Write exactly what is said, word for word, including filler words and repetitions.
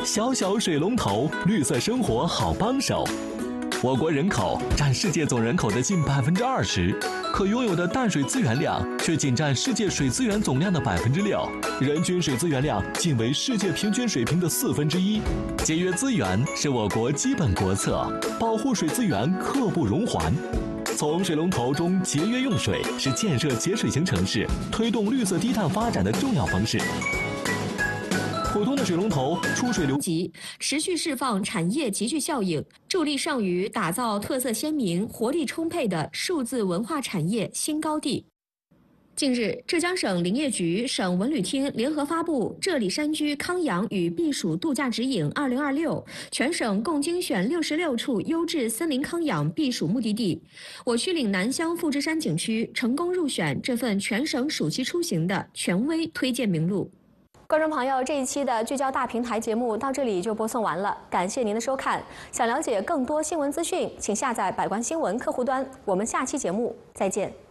小小水龙头，绿色生活好帮手。我国人口占世界总人口的近百分之二十，可拥有的淡水资源量却仅占世界水资源总量的百分之六，人均水资源量仅为世界平均水平的四分之一。节约资源是我国基本国策，保护水资源刻不容缓。从水龙头中节约用水是建设节水型城市、推动绿色低碳发展的重要方式。普通的水龙头出水流及持续释放产业集聚效应，助力上虞打造特色鲜明、活力充沛的数字文化产业新高地。近日，浙江省林业局、省文旅厅联合发布《浙里山居康养与避暑度假指引（二零二六）》，全省共精选六十六处优质森林康养避暑目的地。我区岭南乡富芝山景区成功入选这份全省暑期出行的权威推荐名录。观众朋友，这一期的聚焦大平台节目到这里就播送完了，感谢您的收看。想了解更多新闻资讯，请下载百官新闻客户端。我们下期节目再见。